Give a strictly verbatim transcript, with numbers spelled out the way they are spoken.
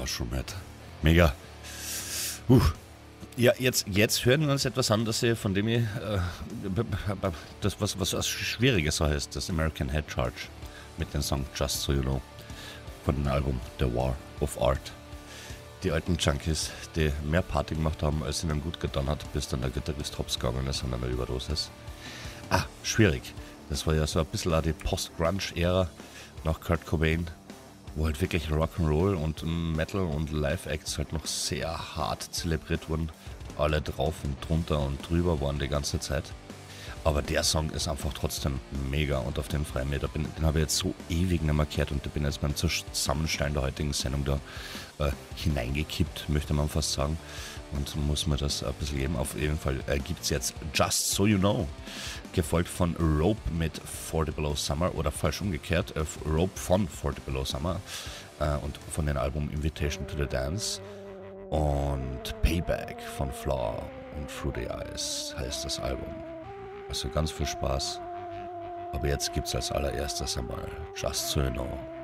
Mushroom Head. Mega. Uh. Ja, jetzt, jetzt hören wir uns etwas an, das, von dem ich, äh, das, was, was was Schwieriges so heißt, das American Head Charge mit dem Song Just So You Know von dem Album The War of Art. Die alten Junkies, die mehr Party gemacht haben, als ihnen gut getan hat, bis dann der Gitarrist hops gegangen ist und eine Überdosis. Ah, schwierig. Das war ja so ein bisschen auch die Post-Grunge-Ära nach Kurt Cobain, wo halt wirklich Rock'n'Roll und Metal und Live-Acts halt noch sehr hart zelebriert wurden. Alle drauf und drunter und drüber waren die ganze Zeit. Aber der Song ist einfach trotzdem mega und auf den freuen wir. Den, den habe ich jetzt so ewig nicht mehr gehört und ich bin jetzt beim Zusammenstellen der heutigen Sendung da äh, hineingekippt, möchte man fast sagen. Und muss man das ein bisschen geben. Auf jeden Fall äh, gibt es jetzt Just So You Know, gefolgt von Rope mit forty Below Summer oder falsch umgekehrt, äh, Rope von forty Below Summer äh, und von dem Album Invitation to the Dance und Payback von Flaw und Fruity Eyes heißt das Album. Also ganz viel Spaß. Aber jetzt gibt's als allererstes einmal Just So You Know.